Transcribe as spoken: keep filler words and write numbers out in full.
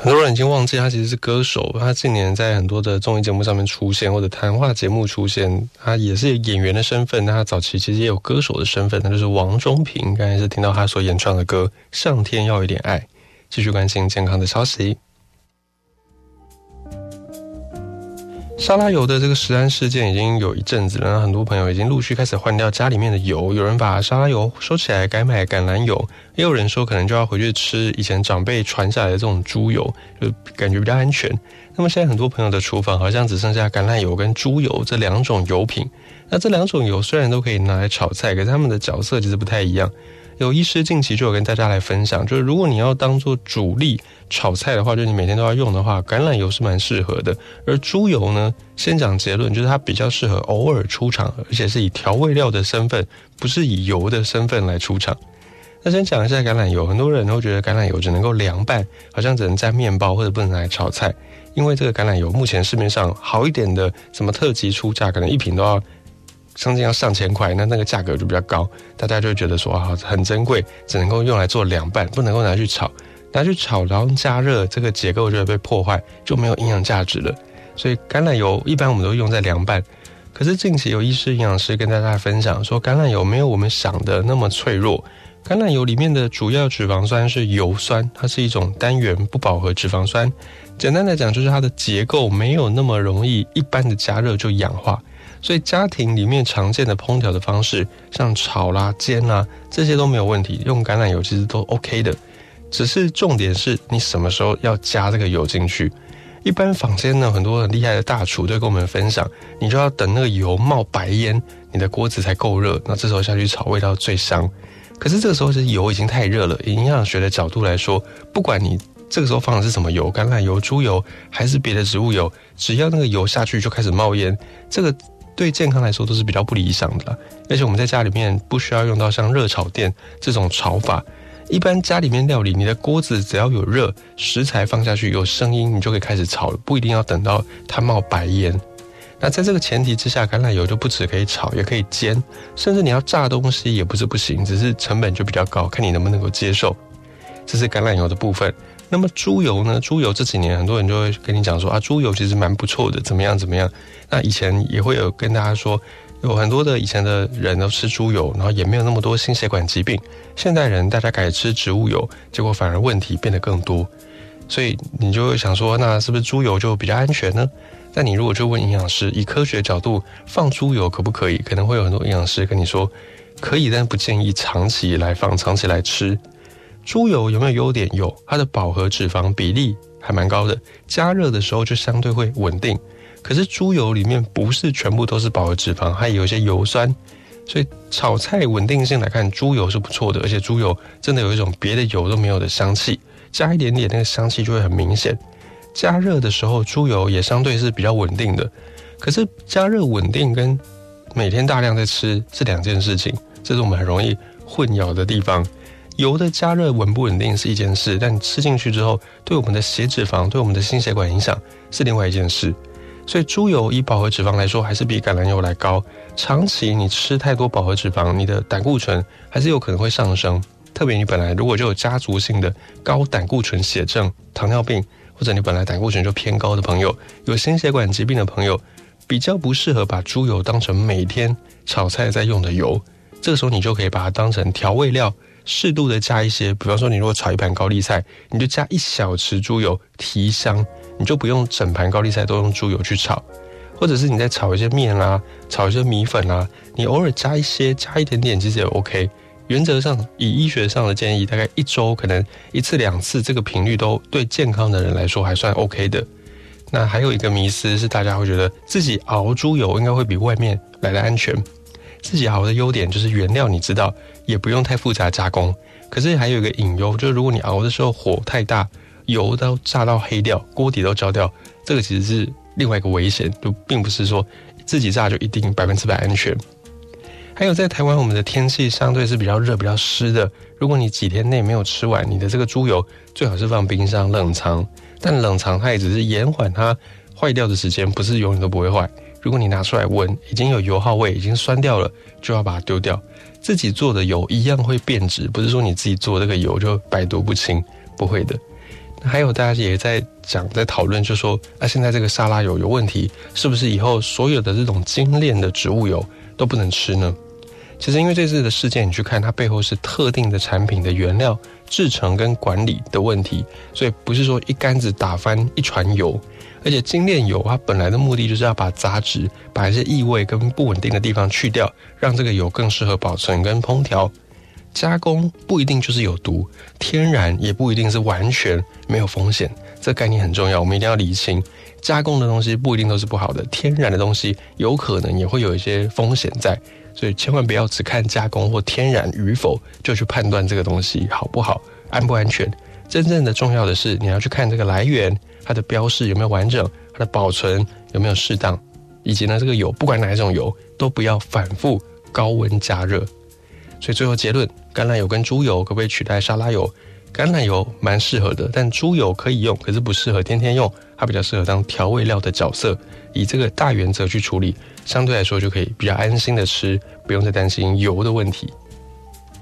很多人已经忘记他其实是歌手，他近年在很多的综艺节目上面出现，或者谈话节目出现，他也是演员的身份，但他早期其实也有歌手的身份，那就是王中平。刚才是听到他所演唱的歌《上天要一点爱》。继续关心健康的消息。沙拉油的这个食安事件已经有一阵子了，很多朋友已经陆续开始换掉家里面的油，有人把沙拉油收起来改买橄榄油，也有人说可能就要回去吃以前长辈传下来的这种猪油，就感觉比较安全。那么现在很多朋友的厨房好像只剩下橄榄油跟猪油这两种油品，那这两种油虽然都可以拿来炒菜，可是它们的角色其实不太一样。有医师近期就有跟大家来分享，就是如果你要当做主力炒菜的话，就是你每天都要用的话，橄榄油是蛮适合的。而猪油呢，先讲结论，就是它比较适合偶尔出场，而且是以调味料的身份，不是以油的身份来出场。那先讲一下橄榄油，很多人都觉得橄榄油只能够凉拌，好像只能沾面包或者不能拿来炒菜，因为这个橄榄油目前市面上好一点的什么特级出价，可能一瓶都要将近要上千块，那那个价格就比较高，大家就会觉得说啊很珍贵，只能够用来做凉拌，不能够拿去炒，拿去炒然后加热，这个结构就会被破坏，就没有营养价值了。所以橄榄油一般我们都用在凉拌，可是近期有医师营养师跟大家分享说，橄榄油没有我们想的那么脆弱。橄榄油里面的主要脂肪酸是油酸，它是一种单元不饱和脂肪酸，简单来讲就是它的结构没有那么容易一般的加热就氧化。所以家庭里面常见的烹调的方式，像炒啦、煎啦，这些都没有问题，用橄榄油其实都 OK 的。只是重点是你什么时候要加这个油进去。一般坊间呢，很多很厉害的大厨都跟我们分享，你就要等那个油冒白烟，你的锅子才够热，那这时候下去炒，味道最香。可是这个时候是油已经太热了，以营养学的角度来说，不管你这个时候放的是什么油，橄榄油、猪油还是别的植物油，只要那个油下去就开始冒烟，这个对健康来说都是比较不理想的啦。而且我们在家里面不需要用到像热炒店这种炒法，一般家里面料理，你的锅子只要有热，食材放下去有声音，你就可以开始炒了，不一定要等到它冒白烟。那在这个前提之下，橄榄油就不只可以炒，也可以煎，甚至你要炸东西也不是不行，只是成本就比较高，看你能不能够接受。这是橄榄油的部分。那么猪油呢？猪油这几年很多人就会跟你讲说啊，猪油其实蛮不错的，怎么样怎么样。那以前也会有跟大家说，有很多的以前的人都吃猪油，然后也没有那么多心血管疾病。现代人大家改吃植物油，结果反而问题变得更多。所以你就会想说，那是不是猪油就比较安全呢？但你如果就问营养师，以科学角度放猪油可不可以？可能会有很多营养师跟你说可以，但不建议长期来放，长期来吃。猪油有没有优点？有，它的饱和脂肪比例还蛮高的，加热的时候就相对会稳定。可是猪油里面不是全部都是饱和脂肪，还有一些油酸，所以炒菜稳定性来看，猪油是不错的，而且猪油真的有一种别的油都没有的香气，加一点点那个香气就会很明显。加热的时候猪油也相对是比较稳定的，可是加热稳定跟每天大量在吃是两件事情，这是我们很容易混淆的地方。油的加热稳不稳定是一件事，但吃进去之后对我们的血脂肪、对我们的心血管影响是另外一件事。所以猪油以饱和脂肪来说还是比橄榄油来高，长期你吃太多饱和脂肪，你的胆固醇还是有可能会上升，特别你本来如果就有家族性的高胆固醇血症、糖尿病，或者你本来胆固醇就偏高的朋友，有心血管疾病的朋友，比较不适合把猪油当成每天炒菜在用的油。这个时候你就可以把它当成调味料，适度的加一些，比方说你如果炒一盘高丽菜，你就加一小匙猪油提香，你就不用整盘高丽菜都用猪油去炒。或者是你在炒一些面啦、炒一些米粉啦，你偶尔加一些，加一点点其实也 OK。原则上以医学上的建议，大概一周可能一次两次，这个频率都对健康的人来说还算 OK 的。那还有一个迷思是，大家会觉得自己熬猪油应该会比外面来的安全。自己熬的优点就是原料你知道，也不用太复杂加工。可是还有一个隐忧，就是如果你熬的时候火太大，油都炸到黑掉，锅底都焦掉，这个其实是另外一个危险，就并不是说自己炸就一定百分之百安全。还有在台湾，我们的天气相对是比较热、比较湿的。如果你几天内没有吃完，你的这个猪油最好是放冰箱冷藏。但冷藏它也只是延缓它坏掉的时间，不是永远都不会坏。如果你拿出来闻，已经有油耗味，已经酸掉了，就要把它丢掉。自己做的油一样会变质，不是说你自己做这个油就百毒不侵，不会的。 还有大家也在讲在讨论，就说啊，现在这个沙拉油有问题，是不是以后所有的这种精炼的植物油都不能吃呢？其实因为这次的事件，你去看它背后是特定的产品的原料制成跟管理的问题，所以不是说一竿子打翻一船油。而且精炼油它本来的目的就是要把杂质、把一些异味跟不稳定的地方去掉，让这个油更适合保存跟烹调。加工不一定就是有毒，天然也不一定是完全没有风险，这个概念很重要，我们一定要厘清。加工的东西不一定都是不好的，天然的东西有可能也会有一些风险在，所以千万不要只看加工或天然与否就去判断这个东西好不好、安不安全。真正的重要的是你要去看这个来源，它的标示有没有完整，它的保存有没有适当，以及呢这个油不管哪一种油都不要反复高温加热。所以最后结论，橄榄油跟猪油可不可以取代沙拉油？橄榄油蛮适合的，但猪油可以用，可是不适合天天用，它比较适合当调味料的角色。以这个大原则去处理，相对来说就可以比较安心的吃，不用再担心油的问题。